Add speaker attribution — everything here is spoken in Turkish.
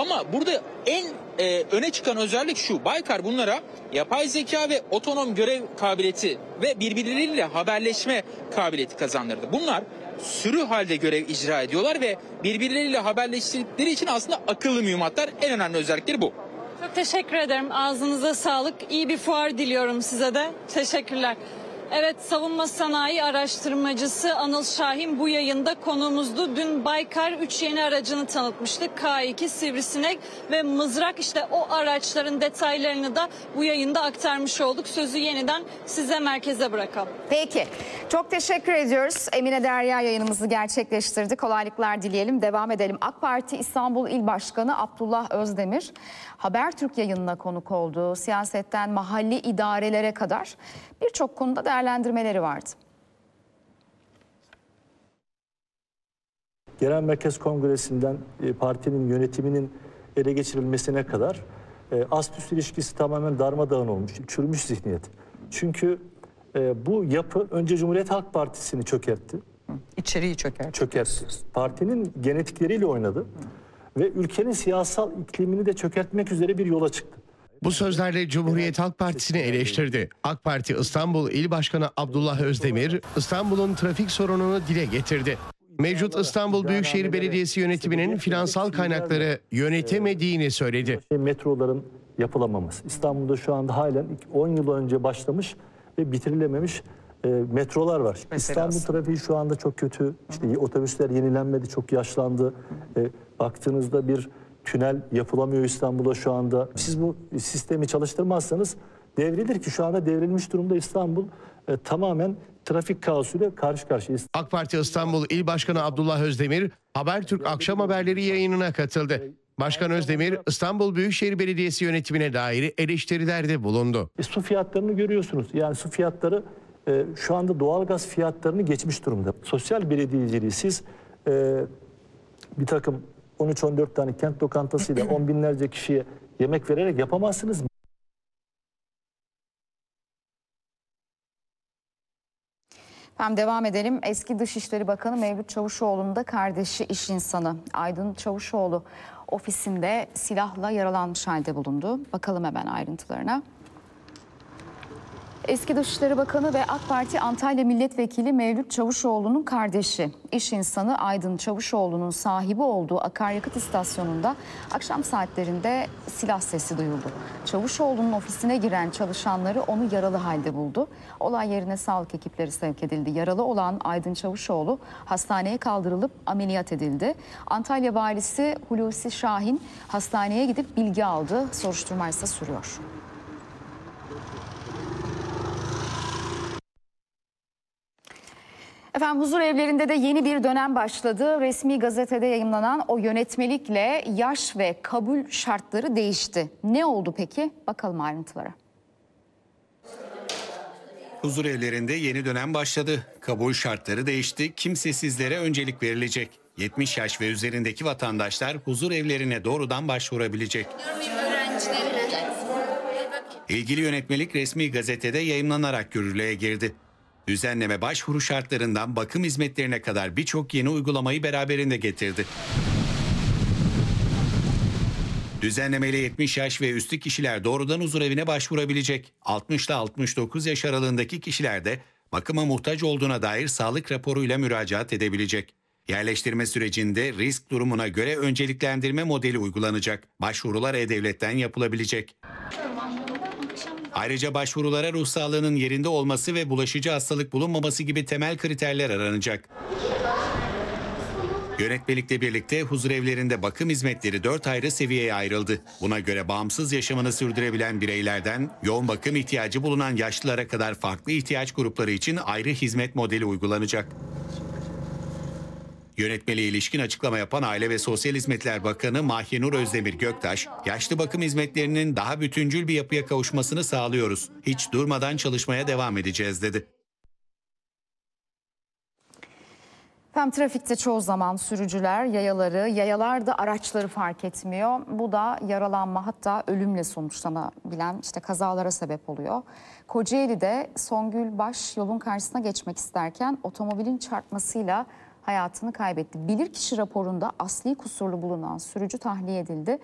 Speaker 1: Ama burada en öne çıkan özellik şu: Baykar bunlara yapay zeka ve otonom görev kabiliyeti ve birbirleriyle haberleşme kabiliyeti kazandırdı. Bunlar sürü halde görev icra ediyorlar ve birbirleriyle haberleştikleri için aslında akıllı mühimmatlar. En önemli özellikleri bu.
Speaker 2: Çok teşekkür ederim. Ağzınıza sağlık. İyi bir fuar diliyorum size de. Teşekkürler. Evet, savunma sanayi araştırmacısı Anıl Şahin bu yayında konuğumuzdu. Dün Baykar 3 yeni aracını tanıtmıştı. K2, Sivrisinek ve Mızrak. İşte o araçların detaylarını da bu yayında aktarmış olduk. Sözü yeniden size, merkeze bırakalım.
Speaker 3: Peki. Çok teşekkür ediyoruz. Emine Derya yayınımızı gerçekleştirdi. Kolaylıklar dileyelim. Devam edelim. AK Parti İstanbul İl Başkanı Abdullah Özdemir Habertürk yayınına konuk oldu. Siyasetten mahalli idarelere kadar birçok konuda değerlendirmeleri vardı.
Speaker 4: Genel Merkez Kongresi'nden partinin yönetiminin ele geçirilmesine kadar ast-üst ilişkisi tamamen darmadağın olmuş, çürümüş zihniyet. Çünkü bu yapı önce Cumhuriyet Halk Partisi'ni çökertti.
Speaker 5: İçeriği çöker.
Speaker 4: Çökertti. Partinin genetikleriyle oynadı ve ülkenin siyasal iklimini de çökertmek üzere bir yola çıktı.
Speaker 6: Bu sözlerle Cumhuriyet Halk Partisi'ni eleştirdi. AK Parti İstanbul İl Başkanı Abdullah Özdemir, İstanbul'un trafik sorununu dile getirdi. Mevcut İstanbul Büyükşehir Belediyesi yönetiminin finansal kaynakları yönetemediğini söyledi.
Speaker 4: Metroların yapılamaması. İstanbul'da şu anda halen 10 yıl önce başlamış ve bitirilememiş metrolar var.
Speaker 5: Mesela
Speaker 4: İstanbul trafiği şu anda çok kötü. İşte otobüsler yenilenmedi, çok yaşlandı. Baktığınızda bir tünel yapılamıyor İstanbul'a şu anda. Siz bu sistemi çalıştırmazsanız devrilir ki şu anda devrilmiş durumda İstanbul. Tamamen trafik kaosuyla karşı karşıyayız.
Speaker 6: AK Parti İstanbul İl Başkanı Abdullah Özdemir, Habertürk akşam haberleri yayınına katıldı. Başkan Özdemir, İstanbul Büyükşehir Belediyesi yönetimine dair eleştirilerde bulundu.
Speaker 4: Su fiyatlarını görüyorsunuz. Yani su fiyatları şu anda doğalgaz fiyatlarını geçmiş durumda. Sosyal belediyeciliği siz bir takım 13-14 tane kent lokantasıyla 10 binlerce kişiye yemek vererek yapamazsınız.
Speaker 3: Hem devam edelim. Eski Dışişleri Bakanı Mevlüt Çavuşoğlu'nun da kardeşi, iş insanı Aydın Çavuşoğlu ofisinde silahla yaralanmış halde bulundu. Bakalım hemen ayrıntılarına. Eski Dışişleri Bakanı ve AK Parti Antalya Milletvekili Mevlüt Çavuşoğlu'nun kardeşi, iş insanı Aydın Çavuşoğlu'nun sahibi olduğu akaryakıt istasyonunda akşam saatlerinde silah sesi duyuldu. Çavuşoğlu'nun ofisine giren çalışanları onu yaralı halde buldu. Olay yerine sağlık ekipleri sevk edildi. Yaralı olan Aydın Çavuşoğlu hastaneye kaldırılıp ameliyat edildi. Antalya Valisi Hulusi Şahin hastaneye gidip bilgi aldı. Soruşturma ise sürüyor. Efendim, huzur evlerinde de yeni bir dönem başladı. Resmi gazetede yayımlanan o yönetmelikle yaş ve kabul şartları değişti. Ne oldu peki? Bakalım ayrıntılara.
Speaker 7: Huzur evlerinde yeni dönem başladı. Kabul şartları değişti. Kimsesizlere öncelik verilecek. 70 yaş ve üzerindeki vatandaşlar huzur evlerine doğrudan başvurabilecek. İlgili yönetmelik resmi gazetede yayımlanarak yürürlüğe girdi. Düzenleme başvuru şartlarından bakım hizmetlerine kadar birçok yeni uygulamayı beraberinde getirdi. Düzenlemeyle 70 yaş ve üstü kişiler doğrudan huzurevine başvurabilecek. 60 ile 69 yaş aralığındaki kişiler de bakıma muhtaç olduğuna dair sağlık raporuyla müracaat edebilecek. Yerleştirme sürecinde risk durumuna göre önceliklendirme modeli uygulanacak. Başvurular E-Devlet'ten yapılabilecek. Ayrıca başvurulara ruh sağlığının yerinde olması ve bulaşıcı hastalık bulunmaması gibi temel kriterler aranacak. Yönetmelikle birlikte huzurevlerinde bakım hizmetleri 4 ayrı seviyeye ayrıldı. Buna göre bağımsız yaşamını sürdürebilen bireylerden yoğun bakım ihtiyacı bulunan yaşlılara kadar farklı ihtiyaç grupları için ayrı hizmet modeli uygulanacak. Yönetmeliğe ilişkin açıklama yapan Aile ve Sosyal Hizmetler Bakanı Mahyenur Özdemir Göktaş, yaşlı bakım hizmetlerinin daha bütüncül bir yapıya kavuşmasını sağlıyoruz. Hiç durmadan çalışmaya devam edeceğiz dedi.
Speaker 3: Hem trafikte çoğu zaman sürücüler yayalar da araçları fark etmiyor. Bu da yaralanma, hatta ölümle sonuçlanabilen kazalara sebep oluyor. Kocaeli'de Songül Baş yolun karşısına geçmek isterken otomobilin çarpmasıyla hayatını kaybetti. Bilirkişi raporunda asli kusurlu bulunan sürücü tahliye edildi.